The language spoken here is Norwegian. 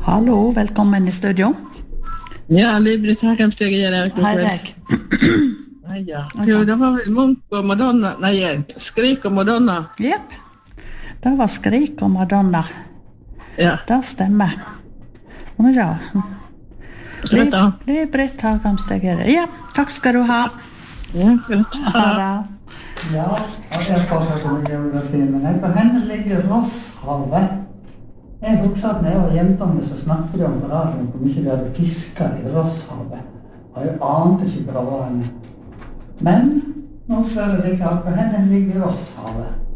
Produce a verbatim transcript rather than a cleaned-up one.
Hallo, velkommen i studio. Ja, Liv-Britt Hagemsteg er Hei deg. Hei, ja. Jo, det var vel Munch og Madonna, nei, Skrik og Madonna. Jepp, det var Skrik og Madonna. Ja. Det stemmer. Og ja, Liv- Liv-Britt Hagemsteg er det. Ja, takk skal du ha. Ja, godt. Ha det. Ja, jeg har fortsatt om geografi, men jeg på henne ligger Rosshavet. Jeg husker at når jeg var jentene så snakket de om på radioen hvor mye de hadde fisket i Rosshavet. Og jeg ante ikke hva det var henne. Men nå spør jeg deg, på henne ligger Rosshavet.